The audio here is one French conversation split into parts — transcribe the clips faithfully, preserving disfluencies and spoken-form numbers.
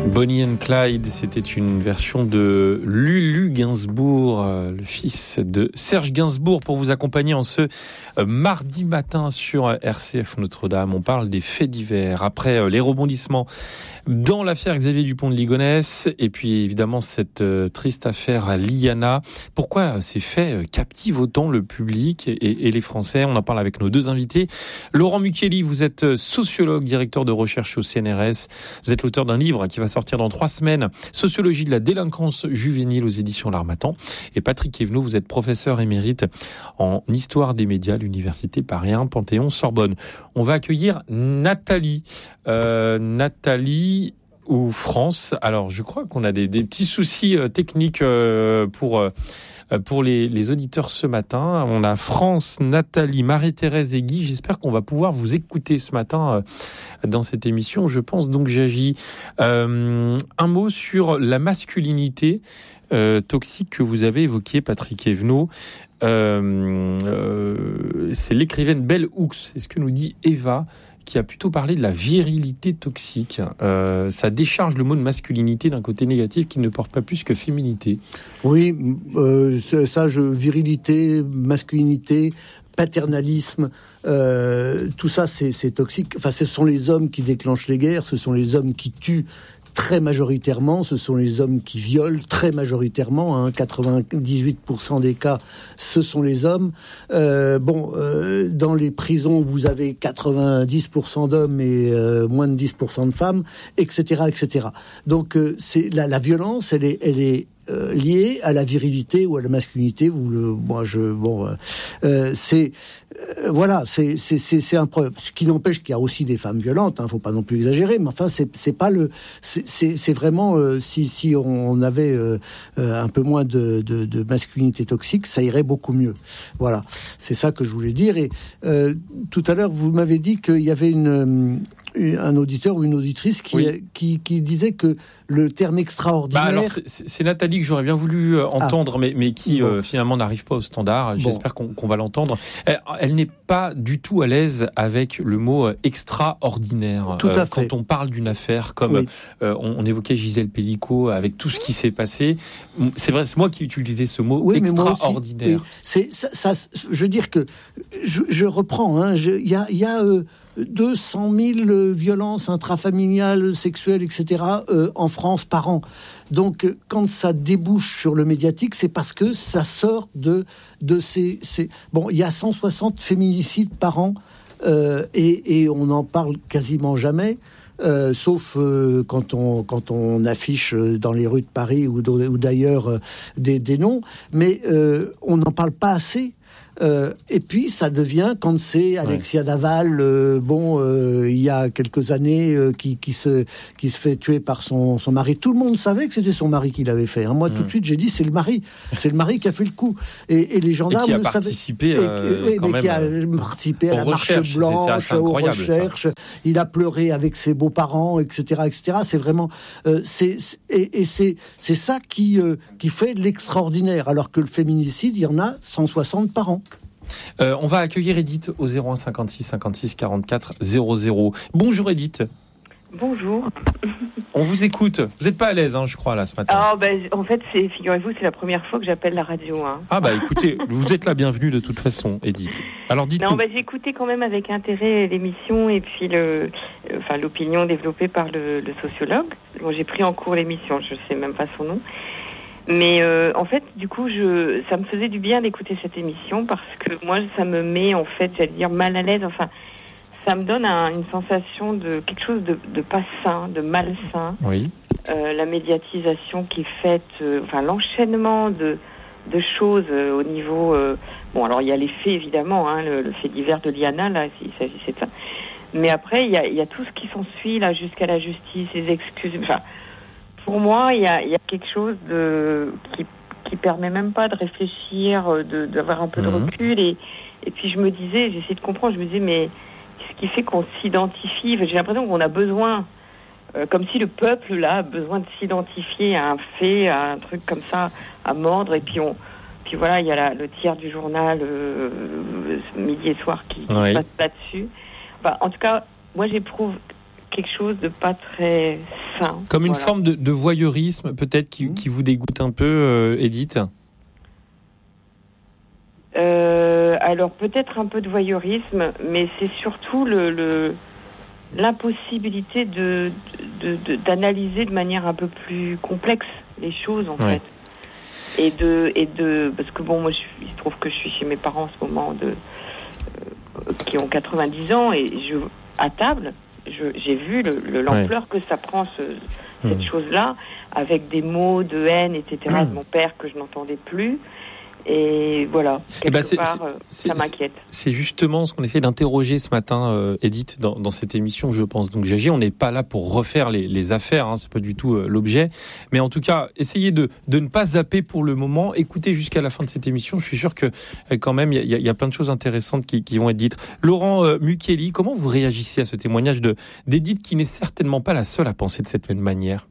Bonnie and Clyde, c'était une version de Lulu Gainsbourg, euh, le fils de Serge Gainsbourg, pour vous accompagner en ce euh, mardi matin sur R C F Notre-Dame. On parle des faits divers, après euh, les rebondissements dans l'affaire Xavier Dupont de Ligonnès, et puis évidemment cette euh, triste affaire à Liana. Pourquoi ces faits euh, captivent autant le public et, et les Français? On en parle avec nos deux invités. Laurent Mucchielli, vous êtes sociologue, directeur de recherche au C N R S. Vous êtes l'auteur d'un livre qui va sortir dans trois semaines, Sociologie de la délinquance juvénile aux éditions L'Harmattan. Et Patrick Evenot, vous êtes professeur émérite en histoire des médias à l'université Paris un Panthéon-Sorbonne. On va accueillir Nathalie. Euh, Nathalie ou France. Alors, je crois qu'on a des, des petits soucis euh, techniques euh, pour... Euh, Pour les, les auditeurs ce matin. On a France, Nathalie, Marie-Thérèse et Guy. J'espère qu'on va pouvoir vous écouter ce matin dans cette émission. Je pense donc j'agis. Euh, un mot sur la masculinité euh, toxique que vous avez évoquée, Patrick Evenot. Euh, euh, c'est l'écrivaine Bell Hooks, c'est ce que nous dit Eva, qui a plutôt parlé de la virilité toxique. Euh, ça décharge le mot de masculinité d'un côté négatif qui ne porte pas plus que féminité. Oui, euh, ça, je, virilité, masculinité, paternalisme, euh, tout ça, c'est, c'est toxique. Enfin, ce sont les hommes qui déclenchent les guerres, ce sont les hommes qui tuent très majoritairement, ce sont les hommes qui violent très majoritairement, hein, quatre-vingt-dix-huit pour cent des cas, ce sont les hommes. Euh, bon, euh, dans les prisons, vous avez quatre-vingt-dix pour cent d'hommes et euh, moins de dix pour cent de femmes, et cetera, et cetera. Donc, euh, c'est la, la violence, elle est, elle est euh, liée à la virilité ou à la masculinité. Vous le, moi, je, bon, euh, euh, c'est euh, voilà, c'est, c'est, c'est, c'est un problème. Ce qui n'empêche qu'il y a aussi des femmes violentes. Hein, faut pas non plus exagérer, mais enfin, c'est, c'est pas le, c'est, c'est, c'est vraiment euh, si si on avait euh, euh, un peu moins de, de, de masculinité toxique, ça irait beaucoup mieux. Voilà, c'est ça que je voulais dire. Et euh, tout à l'heure, vous m'avez dit qu'il y avait une un auditeur ou une auditrice qui, oui. qui, qui disait que le terme extraordinaire... Bah alors c'est, c'est Nathalie que j'aurais bien voulu euh, entendre, ah. mais, mais qui bon. euh, finalement n'arrive pas au standard. J'espère bon. qu'on, qu'on va l'entendre. Elle, elle n'est pas du tout à l'aise avec le mot euh, extraordinaire. Tout à euh, fait. Quand on parle d'une affaire comme oui. euh, on, on évoquait Gisèle Pellicot avec tout ce qui s'est passé. C'est vrai, c'est moi qui utilisais ce mot oui, extraordinaire. Oui. C'est, ça, ça, je veux dire que... Je, je reprends. Il hein, y a... Y a euh, deux cent mille violences intrafamiliales, sexuelles, et cetera euh, en France par an. Donc, euh, quand ça débouche sur le médiatique, c'est parce que ça sort de, de ces, ces... Bon, il y a cent soixante féminicides par an euh, et, et on n'en parle quasiment jamais. Euh, sauf euh, quand on quand on affiche dans les rues de Paris ou, ou d'ailleurs euh, des, des noms, mais euh, on n'en parle pas assez. Euh, et puis ça devient quand c'est Alexia ouais. Daval, euh, bon, euh, il y a quelques années, euh, qui, qui se qui se fait tuer par son son mari. Tout le monde savait que c'était son mari qui l'avait fait. Hein. Moi, mmh. tout de suite, j'ai dit c'est le mari, c'est le mari qui a fait le coup. Et, et les gendarmes et qui a participé, euh, et, et, quand mais même, qui a participé à la recherche, marche blanche, c'est, c'est aux recherches. Ça. Il a pleuré avec ses beaux-parents, et cetera, et cetera. C'est vraiment, euh, c'est, c'est et, et c'est c'est ça qui euh, qui fait de l'extraordinaire. Alors que le féminicide, il y en a cent soixante par an. Euh, on va accueillir Edith au zéro un cinquante-six cinquante-six quarante-quatre zéro zéro. Bonjour Edith. Bonjour. On vous écoute. Vous n'êtes pas à l'aise, hein, je crois, là, ce matin. Ah, ben, en fait, c'est, figurez-vous, c'est la première fois que j'appelle la radio. Hein. Ah, bah écoutez, vous êtes la bienvenue de toute façon, Edith. Alors dites-nous. Non, bah, j'ai écouté quand même avec intérêt l'émission et puis le, enfin, l'opinion développée par le, le sociologue. Bon, j'ai pris en cours l'émission, je ne sais même pas son nom. Mais euh, en fait, du coup, je, ça me faisait du bien d'écouter cette émission parce que moi, ça me met, en fait, j'allais dire, mal à l'aise. Enfin, ça me donne un, une sensation de quelque chose de, de pas sain, de malsain. Oui. Euh, la médiatisation qui est faite, euh, enfin, l'enchaînement de, de choses euh, au niveau... Euh, bon, alors, il y a les faits, évidemment, hein, le, le fait divers de Liana, là, s'il s'agissait de ça. Mais après, il y a, il y a tout ce qui s'ensuit, là, jusqu'à la justice, les excuses... Enfin, pour moi, il y a, il y a quelque chose de qui qui permet même pas de réfléchir, de d'avoir un peu de mmh. recul et et puis je me disais, j'essayais de comprendre, je me disais mais ce qui fait qu'on s'identifie, j'ai l'impression qu'on a besoin, euh, comme si le peuple là a besoin de s'identifier à un fait, à un truc comme ça, à mordre et puis on puis voilà, il y a la, le tiers du journal euh, midi et soir qui, qui oui. passe là-dessus. Enfin, en tout cas, moi j'éprouve quelque chose de pas très Enfin, Comme une voilà. forme de, de voyeurisme, peut-être, qui, mmh. qui vous dégoûte un peu, euh, Edith. Euh, alors peut-être un peu de voyeurisme, mais c'est surtout le, le l'impossibilité de, de, de d'analyser de manière un peu plus complexe les choses en ouais. fait, et de et de parce que bon moi je, il se trouve que je suis chez mes parents en ce moment de euh, qui ont quatre-vingt-dix ans et je à table je, j'ai vu le, le l'ampleur ouais. que ça prend ce, cette mmh. chose-là avec des mots de haine et cetera mmh. de mon père que je n'entendais plus. Et voilà, quelque et ben c'est, part, c'est, ça m'inquiète. C'est justement ce qu'on essaie d'interroger ce matin, euh, Edith, dans, dans cette émission, je pense. Donc, J G, on n'est pas là pour refaire les, les affaires, hein, c'est pas du tout euh, l'objet. Mais en tout cas, essayez de, de ne pas zapper pour le moment. Écoutez jusqu'à la fin de cette émission. Je suis sûr que euh, quand même, il y, y, y a plein de choses intéressantes qui, qui vont être dites. Laurent euh, Mucchielli, comment vous réagissez à ce témoignage de, d'Edith, qui n'est certainement pas la seule à penser de cette même manière?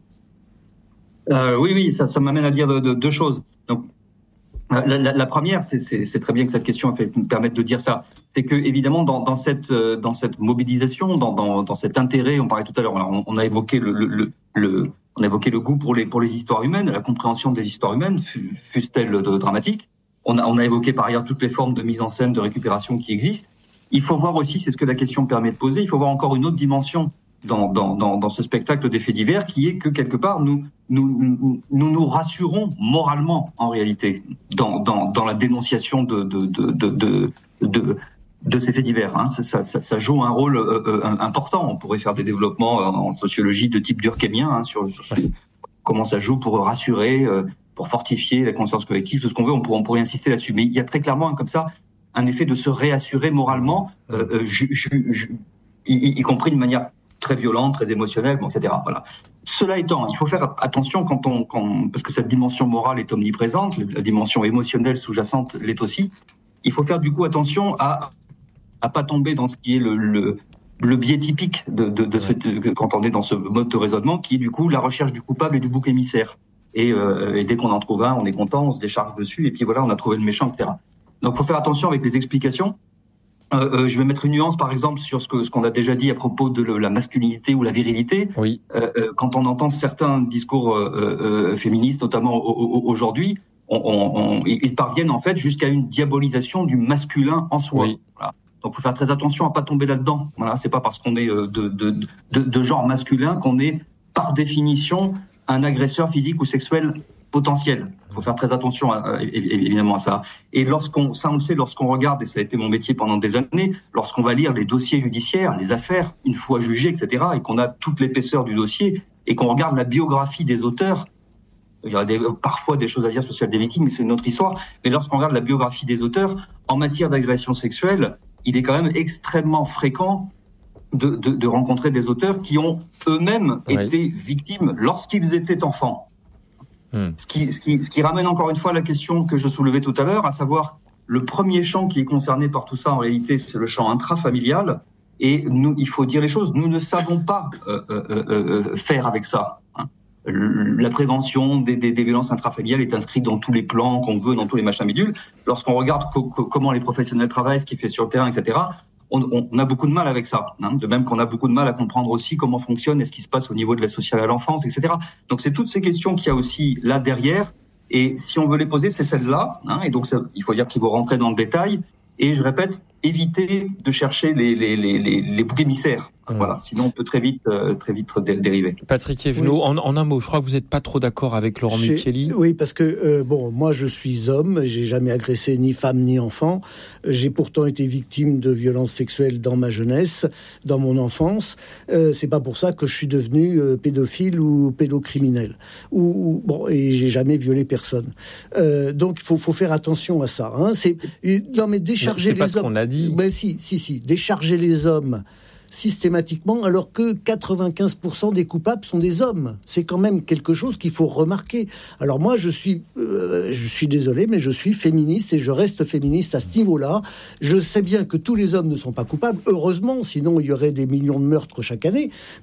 euh, Oui, oui, ça, ça m'amène à dire de, de, deux choses. Donc, La, la, la première, c'est, c'est, c'est très bien que cette question me permette de dire ça, c'est que évidemment dans, dans cette dans cette mobilisation, dans, dans, dans cet intérêt, on parlait tout à l'heure, on, on a évoqué le, le, le on a évoqué le goût pour les pour les histoires humaines, la compréhension des histoires humaines, fussent-elles dramatiques. On a on a évoqué par ailleurs toutes les formes de mise en scène, de récupération qui existent. Il faut voir aussi, c'est ce que la question permet de poser, il faut voir encore une autre dimension dans dans dans, dans ce spectacle des faits divers, qui est que quelque part nous nous nous nous, nous rassurons moralement en réalité dans dans dans la dénonciation de de de de de, de, de ces faits divers. Hein. Ça, ça ça joue un rôle euh, important. On pourrait faire des développements en sociologie de type durkheimien hein, sur, sur ce, comment ça joue pour rassurer, euh, pour fortifier la conscience collective, tout ce qu'on veut. On pourrait on pourrait insister là-dessus. Mais il y a très clairement comme ça un effet de se réassurer moralement, euh, euh, ju, ju, ju, y, y compris de manière très violente, très émotionnelle, bon, et cetera. Voilà. Cela étant, il faut faire attention quand on, quand, parce que cette dimension morale est omniprésente, la dimension émotionnelle sous-jacente l'est aussi. Il faut faire du coup attention à à pas tomber dans ce qui est le le, le biais typique de de, de ce de, quand on est dans ce mode de raisonnement, qui est du coup la recherche du coupable et du bouc émissaire. Et, euh, et dès qu'on en trouve un, on est content, on se décharge dessus, et puis voilà, on a trouvé le méchant, et cetera. Donc, faut faire attention avec les explications. Euh, euh, je vais mettre une nuance, par exemple, sur ce que ce qu'on a déjà dit à propos de le, la masculinité ou la virilité. Oui. Euh, euh, quand on entend certains discours euh, euh, féministes, notamment au, au, aujourd'hui, on, on, on, ils parviennent en fait jusqu'à une diabolisation du masculin en soi. Oui. Voilà. Donc, faut faire très attention à pas tomber là-dedans. Voilà, c'est pas parce qu'on est de, de, de, de, de genre masculin qu'on est par définition un agresseur physique ou sexuel potentiel. Il faut faire très attention à, à, évidemment à ça. Et lorsqu'on, ça on le sait, lorsqu'on regarde, et ça a été mon métier pendant des années, lorsqu'on va lire les dossiers judiciaires, les affaires, une fois jugées, et cetera, et qu'on a toute l'épaisseur du dossier, et qu'on regarde la biographie des auteurs, il y a des, parfois des choses à dire sur celle des victimes, mais c'est une autre histoire. Mais lorsqu'on regarde la biographie des auteurs, en matière d'agression sexuelle, il est quand même extrêmement fréquent de, de, de rencontrer des auteurs qui ont eux-mêmes oui. été victimes lorsqu'ils étaient enfants. Hmm. Ce qui, ce qui, ce qui ramène encore une fois la question que je soulevais tout à l'heure, à savoir le premier champ qui est concerné par tout ça, en réalité, c'est le champ intrafamilial. Et nous, il faut dire les choses, nous ne savons pas euh, euh, euh, faire avec ça. Hein. La prévention des, des, des violences intrafamiliales est inscrite dans tous les plans qu'on veut, dans tous les machins bidules. Lorsqu'on regarde co- co- comment les professionnels travaillent, ce qu'ils font sur le terrain, et cetera, on, on, on a beaucoup de mal avec ça. Hein. De même qu'on a beaucoup de mal à comprendre aussi comment fonctionne et ce qui se passe au niveau de l'aide sociale à l'enfance, et cetera. Donc c'est toutes ces questions qu'il y a aussi là derrière. Et si on veut les poser, c'est celle-là. Hein. Et donc ça, il faut dire qu'il faut rentrer dans le détail. Et je répète, éviter de chercher les les les les, les boucs émissaires. Mmh. Voilà, sinon on peut très vite euh, très vite dé- dériver. Patrick Evenot, oui. en, en un mot, je crois que vous n'êtes pas trop d'accord avec Laurent J'ai, Mucchielli. Oui, parce que euh, bon, moi je suis homme, j'ai jamais agressé ni femme ni enfant. J'ai pourtant été victime de violences sexuelles dans ma jeunesse, dans mon enfance. Euh, c'est pas pour ça que je suis devenu euh, pédophile ou pédocriminel. Ou, ou bon, et j'ai jamais violé personne. Euh, donc il faut faut faire attention à ça. Hein. C'est non mais décharger mais c'est les pas ce hommes. qu'on a dit. Ben si, si, si, décharger les hommes systématiquement, alors que quatre-vingt-quinze pour cent des coupables sont des hommes. C'est quand même quelque chose qu'il faut remarquer. Alors moi, je suis, euh, je suis désolé, mais je suis féministe et je reste féministe à ce niveau-là. Je sais bien que tous les hommes ne sont pas coupables, heureusement, sinon il y aurait des millions de meurtres chaque année, mais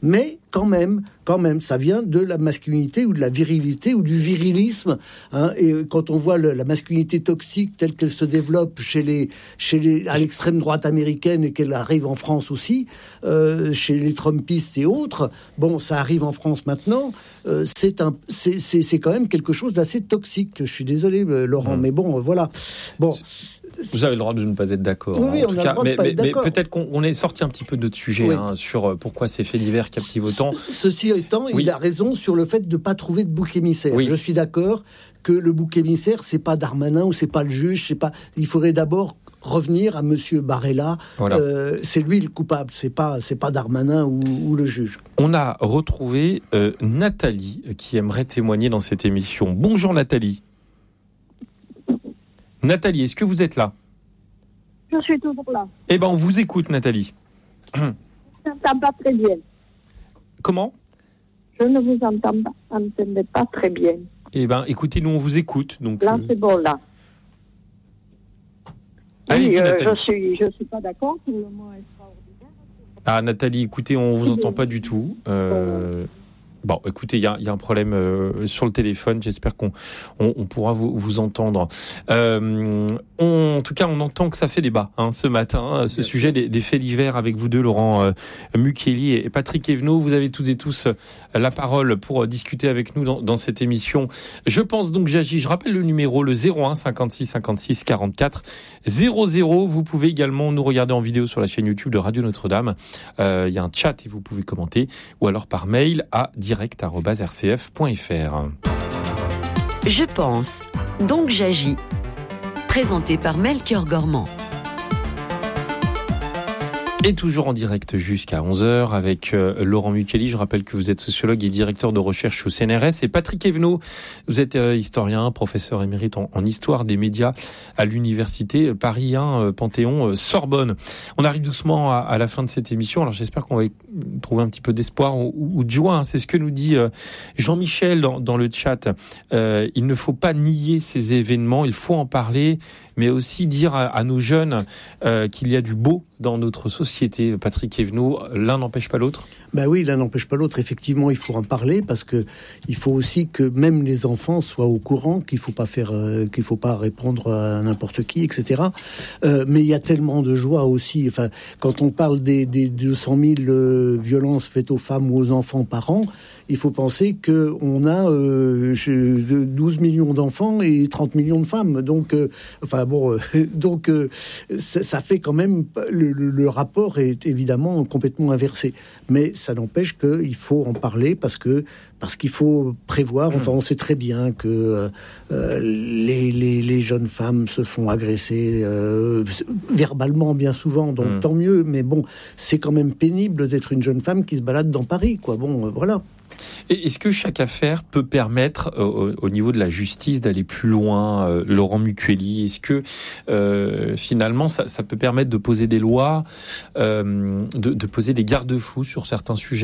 quand même, quand même, ça vient de la masculinité ou de la virilité ou du virilisme. Hein, et quand on voit le, la masculinité toxique telle qu'elle se développe chez les, chez les, à l'extrême droite américaine et qu'elle arrive en France aussi, euh, chez les Trumpistes et autres, bon, ça arrive en France maintenant. Euh, c'est un, c'est, c'est, c'est quand même quelque chose d'assez toxique. Je suis désolé, Laurent, mmh. mais bon, voilà. Bon. Vous avez le droit de ne pas être d'accord. Oui, hein, en on tout a cas, le droit de mais, pas mais, être d'accord. mais peut-être qu'on on est sorti un petit peu de notre sujet, oui. hein, sur pourquoi ces faits divers captivent autant. Ceci étant, oui. il a raison sur le fait de ne pas trouver de bouc émissaire. Oui. Je suis d'accord que le bouc émissaire, c'est pas Darmanin ou c'est pas le juge, c'est pas. Il faudrait d'abord revenir à Monsieur Barella. Voilà. Euh, c'est lui le coupable, c'est pas c'est pas Darmanin ou, ou le juge. On a retrouvé euh, Nathalie qui aimerait témoigner dans cette émission. Bonjour Nathalie. Nathalie, est-ce que vous êtes là ? Je suis toujours là. Eh ben, on vous écoute, Nathalie. Je ne vous entends pas très bien. Comment ? Je ne vous entends pas, entendez pas très bien. Eh ben, écoutez, nous, on vous écoute. Donc, là, euh... c'est bon, là. Allez-y, oui, euh, Nathalie. je suis, je suis pas d'accord pour le mot extraordinaire. Ah, Nathalie, écoutez, on vous entend pas du tout. Euh... Bon, écoutez, il y, y a un problème euh, sur le téléphone. J'espère qu'on on, on pourra vous, vous entendre. Euh, on, en tout cas, on entend que ça fait débat hein, ce matin, ce Bien sujet des, des faits divers avec vous deux, Laurent euh, Mukieli et Patrick Evenot. Vous avez toutes et tous euh, la parole pour euh, discuter avec nous dans, dans cette émission. Je pense donc j'agis. Je rappelle le numéro, le zéro un cinquante-six cinquante-six quarante-quatre zéro zéro. Vous pouvez également nous regarder en vidéo sur la chaîne YouTube de Radio Notre-Dame. Euh, il y a un chat et vous pouvez commenter, ou alors par mail à direct arobase r c f point f r. Je pense, donc j'agis. Présenté par Melchior Gormand. Et toujours en direct jusqu'à onze heures avec euh, Laurent Mukieli. Je rappelle que vous êtes sociologue et directeur de recherche au C N R S. Et Patrick Evenot, vous êtes euh, historien, professeur émérite en, en histoire des médias à l'université Paris un, euh, Panthéon, euh, Sorbonne. On arrive doucement à, à la fin de cette émission. Alors j'espère qu'on va y trouver un petit peu d'espoir ou, ou de joie. Hein. C'est ce que nous dit euh, Jean-Michel dans, dans le chat. Euh, il ne faut pas nier ces événements, il faut en parler, mais aussi dire à, à nos jeunes euh, qu'il y a du beau dans notre société. Patrick Evenot, l'un n'empêche pas l'autre ? Ben oui, l'un n'empêche pas l'autre. Effectivement, il faut en parler parce que il faut aussi que même les enfants soient au courant qu'il faut pas faire, euh, qu'il faut pas répondre à n'importe qui, et cetera. Euh, mais il y a tellement de joie aussi. Enfin, quand on parle des, des deux cent mille euh, violences faites aux femmes ou aux enfants par an, il faut penser que on a euh, douze millions d'enfants et trente millions de femmes. Donc, euh, enfin bon, euh, donc euh, ça, ça fait quand même le, le, le rapport est évidemment complètement inversé. Mais ça n'empêche qu'il faut en parler parce que parce qu'il faut prévoir. Enfin, on sait très bien que euh, les, les les jeunes femmes se font agresser euh, verbalement bien souvent. Donc mmh. tant mieux. Mais bon, c'est quand même pénible d'être une jeune femme qui se balade dans Paris, quoi. Bon, euh, voilà. Et est-ce que chaque affaire peut permettre, euh, au niveau de la justice, d'aller plus loin, euh, Laurent Mukieli ? Est-ce que euh, finalement, ça, ça peut permettre de poser des lois, euh, de, de poser des garde-fous sur certains sujets ?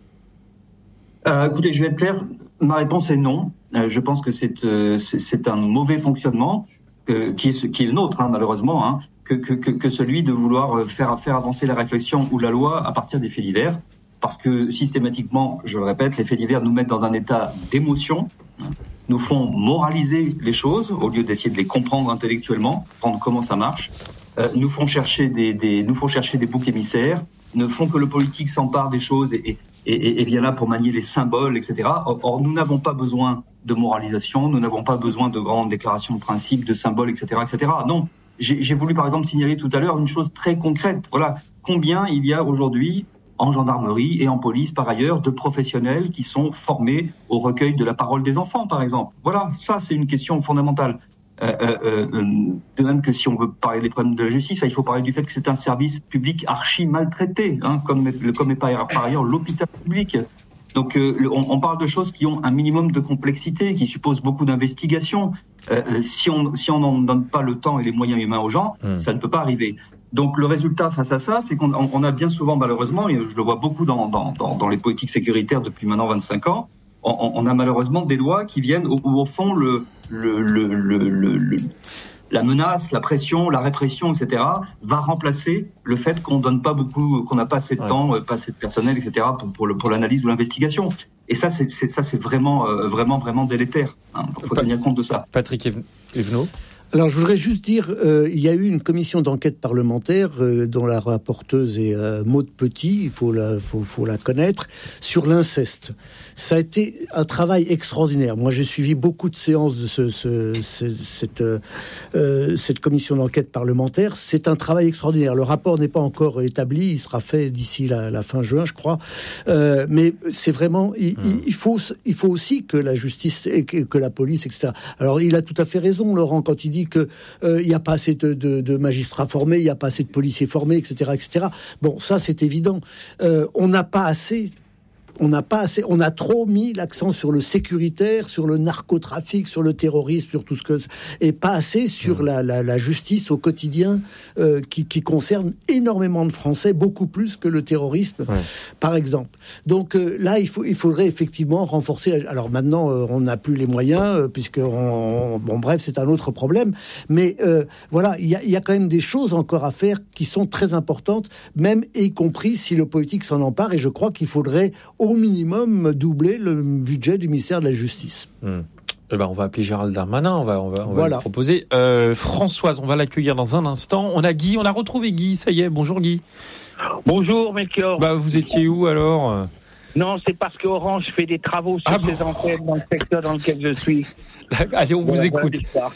euh, Écoutez, je vais être clair. Ma réponse est non. Euh, je pense que c'est, euh, c'est, c'est un mauvais fonctionnement euh, qui, est ce, qui est le nôtre, hein, malheureusement, hein, que, que, que, que celui de vouloir faire, faire avancer la réflexion ou la loi à partir des faits divers. Parce que systématiquement, je le répète, les faits divers nous mettent dans un état d'émotion, nous font moraliser les choses au lieu d'essayer de les comprendre intellectuellement, comprendre comment ça marche, euh, nous font chercher des, des, nous font chercher des boucs émissaires, ne font que le politique s'empare des choses et, et, et, et vient là pour manier les symboles, et cetera. Or, or, nous n'avons pas besoin de moralisation, nous n'avons pas besoin de grandes déclarations de principes, de symboles, et cetera, et cetera. Non, j'ai, j'ai voulu par exemple signaler tout à l'heure une chose très concrète. Voilà, combien il y a aujourd'hui en gendarmerie et en police, par ailleurs, de professionnels qui sont formés au recueil de la parole des enfants, par exemple. Voilà, ça, c'est une question fondamentale. Euh, euh, euh, de même que si on veut parler des problèmes de la justice, il faut parler du fait que c'est un service public archi maltraité, hein, comme, comme est par, par ailleurs l'hôpital public. Donc, euh, on, on parle de choses qui ont un minimum de complexité, qui supposent beaucoup d'investigation. Euh, si on si on n'en donne pas le temps et les moyens humains aux gens, mmh. ça ne peut pas arriver. Donc le résultat face à ça, c'est qu'on on a bien souvent, malheureusement, et je le vois beaucoup dans, dans, dans, dans les politiques sécuritaires depuis maintenant vingt-cinq ans, on, on a malheureusement des lois qui viennent où, où au fond le, le, le, le, le, le la menace, la pression, la répression, et cetera, va remplacer le fait qu'on donne pas beaucoup, qu'on n'a pas assez de ouais. temps, pas assez de personnel, et cetera, pour, pour, le, pour l'analyse ou l'investigation. Et ça, c'est, c'est, ça, c'est vraiment, euh, vraiment, vraiment délétère. Il hein. faut pa- tenir compte de ça. Patrick Evenot. Alors, je voudrais juste dire, euh, il y a eu une commission d'enquête parlementaire euh, dont la rapporteuse est euh, Maude Petit, il faut la, faut, faut la connaître, sur l'inceste. Ça a été un travail extraordinaire. Moi, j'ai suivi beaucoup de séances de ce, ce, ce, cette, euh, cette commission d'enquête parlementaire. C'est un travail extraordinaire. Le rapport n'est pas encore établi, il sera fait d'ici la, la fin juin, je crois. Euh, mais c'est vraiment, il, mmh. il, il, faut, il faut aussi que la justice et que, que la police, et cetera. Alors, il a tout à fait raison, Laurent, quand il dit qu'il euh, n'y a pas assez de, de, de magistrats formés, il n'y a pas assez de policiers formés, et cetera, et cetera. Bon, ça, c'est évident. Euh, on n'a pas assez... On n'a pas assez, on a trop mis l'accent sur le sécuritaire, sur le narcotrafic, sur le terrorisme, sur tout ce que, et pas assez sur mmh. la, la, la justice au quotidien euh, qui, qui concerne énormément de Français, beaucoup plus que le terrorisme, ouais. par exemple. Donc euh, là, il faut, il faudrait effectivement renforcer. Alors maintenant, euh, on n'a plus les moyens, euh, puisque on, on, bon, bref, c'est un autre problème. Mais euh, voilà, il y a, y a quand même des choses encore à faire qui sont très importantes, même y compris si le politique s'en empare. Et je crois qu'il faudrait au minimum doubler le budget du ministère de la Justice. Mmh. Eh ben, on va appeler Gérald Darmanin, on va, on va, on va voilà. lui proposer. Euh, Françoise, on va l'accueillir dans un instant. On a Guy, on a retrouvé Guy, ça y est. Bonjour Guy. Bonjour Melchior. Bah, vous étiez où alors ? Non, c'est parce qu'Orange fait des travaux sur ah ses bon. antennes dans le secteur dans lequel je suis. Allez, on voilà, vous écoute.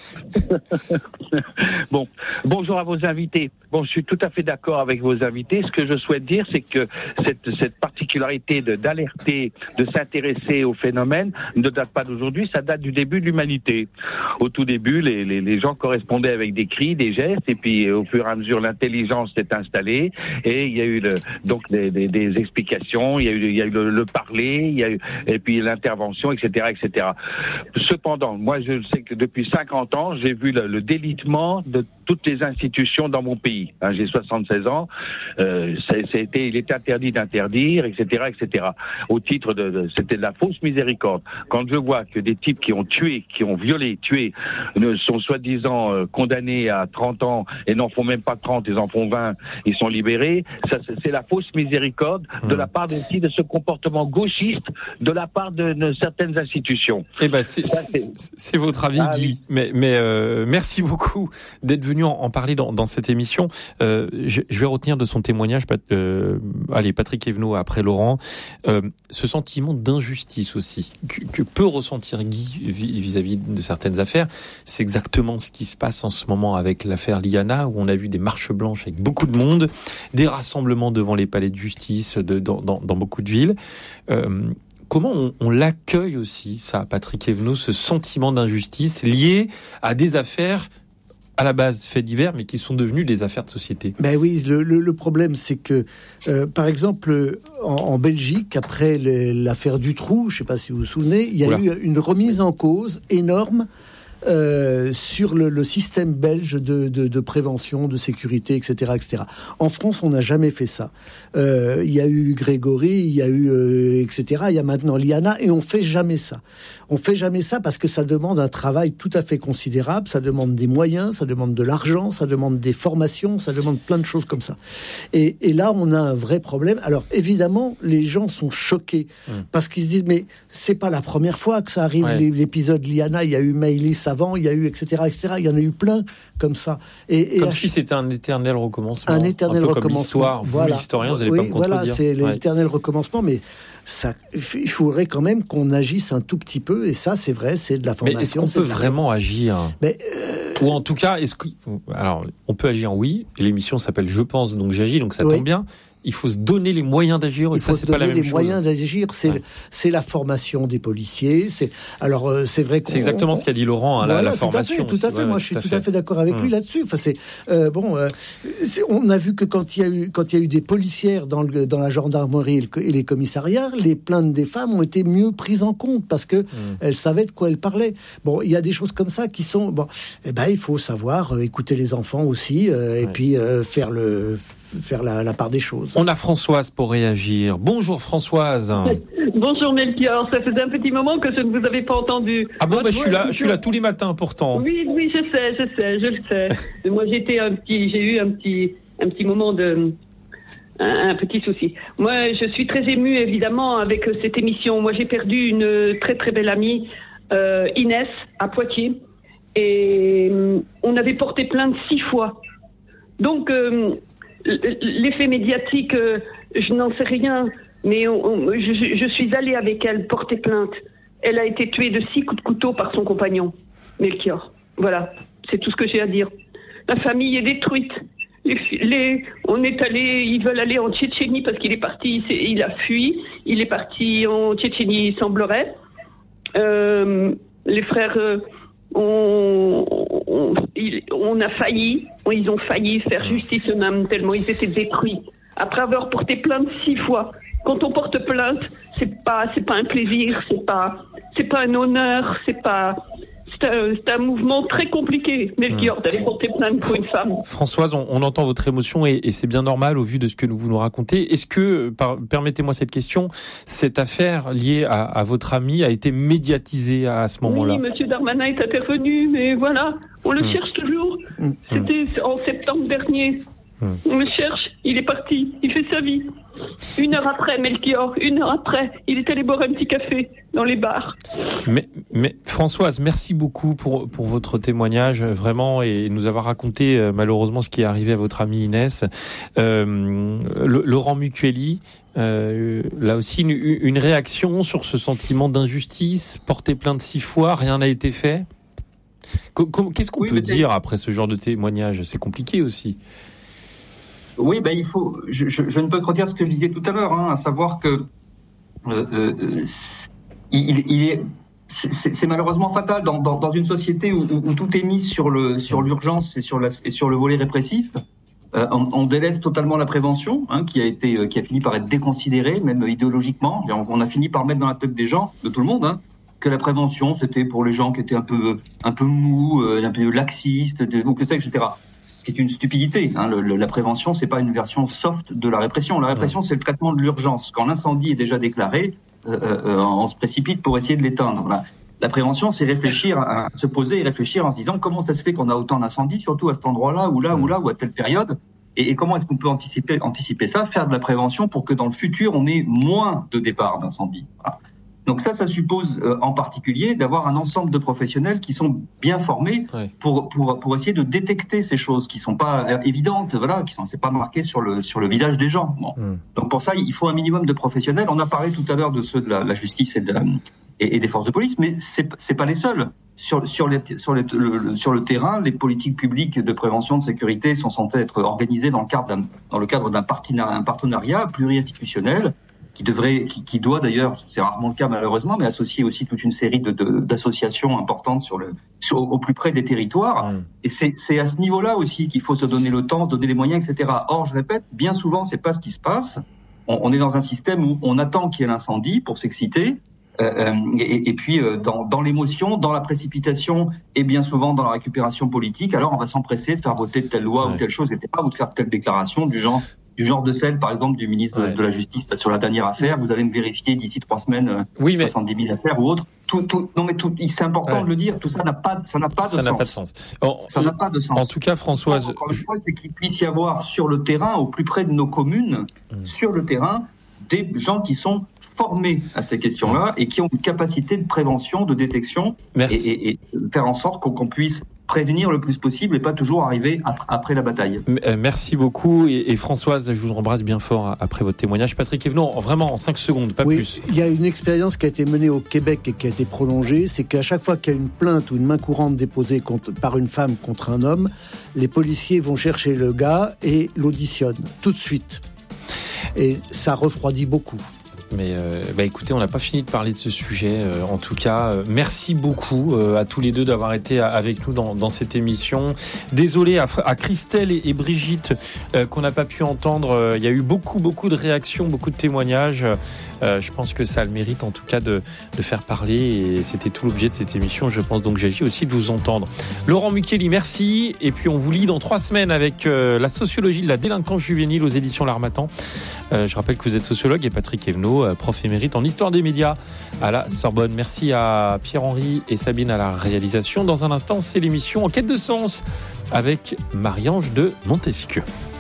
Bon, bonjour à vos invités. Bon, je suis tout à fait d'accord avec vos invités. Ce que je souhaite dire, c'est que cette, cette particularité de, d'alerter, de s'intéresser au phénomène ne date pas d'aujourd'hui, ça date du début de l'humanité. Au tout début, les, les, les gens correspondaient avec des cris, des gestes, et puis au fur et à mesure, l'intelligence s'est installée, et il y a eu le, donc des, des, des explications, il y a eu, il y a eu le, le parler, il y a eu, et puis l'intervention, et cetera, et cetera. Cependant, moi, je sais que depuis cinquante ans, j'ai vu le, le délitement de toutes les institutions dans mon pays. Hein, j'ai soixante-seize ans, euh, ça, ça a été, il est interdit d'interdire, et cetera, et cetera. Au titre de, de, c'était de la fausse miséricorde. Quand je vois que des types qui ont tué, qui ont violé, tué, ne sont soi-disant euh, condamnés à trente ans et n'en font même pas trente, ils en font vingt, ils sont libérés, ça, c'est, c'est la fausse miséricorde mmh. de la part aussi de ce comportement gauchiste de la part de, de certaines institutions. Eh ben, c'est, ça, c'est... c'est, c'est votre avis, ah, Guy. Oui. Mais, mais euh, merci beaucoup d'être venu en, en parler dans, dans cette émission. Euh, je, je vais retenir de son témoignage, euh, allez, Patrick Evenot après Laurent, euh, ce sentiment d'injustice aussi que, que peut ressentir Guy vis-à-vis de certaines affaires. C'est exactement ce qui se passe en ce moment avec l'affaire Liana, où on a vu des marches blanches avec beaucoup de monde, des rassemblements devant les palais de justice de, dans, dans, dans beaucoup de villes. Euh, Comment on, on l'accueille aussi, ça, Patrick Evenot, ce sentiment d'injustice lié à des affaires à la base faits divers, mais qui sont devenus des affaires de société? Ben oui, le, le, le problème, c'est que, euh, par exemple, en, en Belgique, après les, l'affaire Dutroux, je ne sais pas si vous vous souvenez, il y a Oula. eu une remise en cause énorme Euh, sur le, le système belge de, de, de prévention, de sécurité, et cetera, et cetera. En France, on n'a jamais fait ça. Euh, il y a eu Grégory, il y a eu, euh, et cetera. Il y a maintenant Liana, et on fait jamais ça. On fait jamais ça parce que ça demande un travail tout à fait considérable, ça demande des moyens, ça demande de l'argent, ça demande des formations, ça demande plein de choses comme ça. Et, et là, on a un vrai problème. Alors, évidemment, les gens sont choqués mmh. parce qu'ils se disent, mais c'est pas la première fois que ça arrive, ouais. l'épisode Liana, il y a eu Maëlys avant, il y a eu, et cetera, et cetera. Il y en a eu plein comme ça. Et, et comme à... si c'était un éternel recommencement. Un éternel un peu recommencement. Comme l'histoire. Vous, voilà. l'historien, vous n'allez oui, pas me contredire. Voilà, c'est ouais. l'éternel recommencement, mais ça, il faudrait quand même qu'on agisse un tout petit peu. Et ça, c'est vrai, c'est de la formation. Mais est-ce qu'on peut vraiment agir? mais, euh... Ou en tout cas, est-ce que... Alors, on peut agir, oui. L'émission s'appelle Je pense, donc j'agis, donc ça oui. tombe bien. Il faut se donner les moyens d'agir. Il ça, faut c'est se pas la donner même les chose. moyens d'agir. C'est, ouais. c'est la formation des policiers. C'est alors euh, c'est vrai. Qu'on, c'est exactement on, ce qu'a dit Laurent. Hein, voilà, la, la tout formation. À fait, tout à fait. Ouais, Moi, ouais, je suis tout à, tout à fait d'accord avec hum. lui là-dessus. Enfin, c'est euh, bon. Euh, c'est, on a vu que quand il y a eu quand il y a eu des policières dans le dans la gendarmerie et, le, et les commissariats, les plaintes des femmes ont été mieux prises en compte parce que hum. elles savaient de quoi elles parlaient. Bon, il y a des choses comme ça qui sont bon. Eh ben, il faut savoir euh, écouter les enfants aussi euh, ouais. et puis euh, faire le faire la, la part des choses. On a Françoise pour réagir. Bonjour Françoise. Bonjour Melchior, ça faisait un petit moment que je ne vous avais pas entendu. Ah bon, bah, je suis là, je suis là tous les matins pourtant. Oui, oui, je sais, je sais, je le sais. Moi, j'étais un petit, j'ai eu un petit, un petit moment de, un, un petit souci. Moi, je suis très émue évidemment avec cette émission. Moi, j'ai perdu une très très belle amie, euh, Inès, à Poitiers, et euh, on avait porté plainte six fois. Donc, euh, l'effet médiatique, euh, je n'en sais rien. Mais on, on, je, je suis allée avec elle porter plainte. Elle a été tuée de six coups de couteau par son compagnon, Melchior. Voilà, c'est tout ce que j'ai à dire. La famille est détruite. Les, les, on est allé, ils veulent aller en Tchétchénie parce qu'il est parti, il a fui. Il est parti en Tchétchénie, il semblerait. Euh, les frères, euh, on, on, il, on a failli, ils ont failli faire justice eux-mêmes tellement ils étaient détruits. Après avoir porté plainte six fois. Quand on porte plainte, c'est pas, c'est pas un plaisir, c'est pas, c'est pas un honneur, c'est pas, c'est un, c'est un mouvement très compliqué, Melchior, mmh. d'aller porter plainte pour une femme. Françoise, on, on entend votre émotion et, et c'est bien normal au vu de ce que vous nous racontez. Est-ce que, par, permettez-moi cette question, cette affaire liée à, à votre ami a été médiatisée à, à ce moment-là? Oui, Monsieur Darmanin est intervenu, mais voilà, on le mmh. cherche toujours. Mmh. C'était en septembre dernier. Mmh. On le cherche, il est parti, il fait sa vie. Une heure après, Melchior, une heure après, il est allé boire un petit café dans les bars. Mais, mais Françoise, merci beaucoup pour, pour votre témoignage, vraiment, et nous avoir raconté euh, malheureusement ce qui est arrivé à votre amie Inès. Euh, le, Laurent Mucchielli, euh, là aussi, une, une réaction sur ce sentiment d'injustice, porter plainte six fois, rien n'a été fait. Qu'est-ce qu'on oui, peut dire après ce genre de témoignage? C'est compliqué aussi. Oui, ben il faut. Je, je, je ne peux que redire ce que je disais tout à l'heure, hein, à savoir que euh, euh, il, il est, c'est, c'est malheureusement fatal dans, dans, dans une société où, où tout est mis sur le sur l'urgence et sur la et sur le volet répressif. Euh, on, on délaisse totalement la prévention, hein, qui a été qui a fini par être déconsidérée, même idéologiquement. On a fini par mettre dans la tête des gens, de tout le monde, hein, que la prévention c'était pour les gens qui étaient un peu un peu mous, un peu laxistes, ou que ça, et cetera. Ce qui est une stupidité. Hein. Le, le, la prévention, c'est pas une version soft de la répression. La répression, c'est le traitement de l'urgence. Quand l'incendie est déjà déclaré, euh, euh, on se précipite pour essayer de l'éteindre. Voilà. La prévention, c'est réfléchir, à, à se poser et réfléchir en se disant comment ça se fait qu'on a autant d'incendies, surtout à cet endroit-là, ou là, ou là, ou à telle période, et, et comment est-ce qu'on peut anticiper, anticiper ça, faire de la prévention pour que dans le futur, on ait moins de départs d'incendies. Voilà. Donc ça, ça suppose euh, en particulier d'avoir un ensemble de professionnels qui sont bien formés ouais. pour pour pour essayer de détecter ces choses qui sont pas euh, évidentes, voilà, qui sont c'est pas marqué sur le sur le visage des gens. Bon. Mm. Donc pour ça, il faut un minimum de professionnels. On a parlé tout à l'heure de ceux de la, la justice et, de la, et, et des forces de police, mais c'est c'est pas les seuls. Sur sur les sur les, le, le, sur le terrain, les politiques publiques de prévention de sécurité sont censées être organisées dans le cadre d'un dans le cadre d'un partenariat, un partenariat pluriinstitutionnel. Qui devrait, qui, qui doit d'ailleurs, c'est rarement le cas malheureusement, mais associer aussi toute une série de, de d'associations importantes sur le, sur, au plus près des territoires. Mmh. Et c'est, c'est à ce niveau-là aussi qu'il faut se donner le temps, se donner les moyens, et cetera. Or, je répète, bien souvent, c'est pas ce qui se passe. On, on est dans un système où on attend qu'il y ait l'incendie pour s'exciter. Euh, et, et puis euh, dans, dans l'émotion, dans la précipitation et bien souvent dans la récupération politique, alors on va s'empresser de faire voter telle loi ouais. ou telle chose, et pas ou de faire telle déclaration du genre. Du genre de celle, par exemple, du ministre ouais. de, de la Justice sur la dernière affaire. Vous allez me vérifier d'ici trois semaines euh, oui, mais... soixante-dix mille affaires ou autres. Tout, tout, non, mais tout, c'est important ouais. de le dire. Tout ça n'a pas, ça n'a pas de ça sens. N'a pas de sens. Oh, ça n'a pas de sens. En tout cas, Françoise, encore une fois, c'est qu'il puisse y avoir sur le terrain, au plus près de nos communes, mmh. sur le terrain, des gens qui sont formés à ces questions-là et qui ont une capacité de prévention, de détection, et, et, et faire en sorte qu'on, qu'on puisse prévenir le plus possible et pas toujours arriver après la bataille. Merci beaucoup et, et Françoise, je vous embrasse bien fort après votre témoignage. Patrick Evenon, vraiment en cinq secondes, pas oui, plus. Il y a une expérience qui a été menée au Québec et qui a été prolongée, c'est qu'à chaque fois qu'il y a une plainte ou une main courante déposée contre, par une femme contre un homme, les policiers vont chercher le gars et l'auditionnent tout de suite. Et ça refroidit beaucoup. Mais euh, bah écoutez, on n'a pas fini de parler de ce sujet. Euh, en tout cas, euh, merci beaucoup euh, à tous les deux d'avoir été avec nous dans, dans cette émission. Désolé à, à Christelle et, et Brigitte euh, qu'on n'a pas pu entendre. Il y a eu beaucoup, beaucoup de réactions, beaucoup de témoignages. Euh, je pense que ça a le mérite en tout cas de, de faire parler et c'était tout l'objet de cette émission. Je pense donc j'agis aussi de vous entendre. Laurent Micheli, merci. Et puis on vous lit dans trois semaines avec euh, la sociologie de la délinquance juvénile aux éditions L'Harmattan. Euh, je rappelle que vous êtes sociologue et Patrick Evenot, euh, prof émérite en histoire des médias à la Sorbonne. Merci à Pierre-Henri et Sabine à la réalisation. Dans un instant, c'est l'émission En quête de sens avec Marie-Ange de Montesquieu.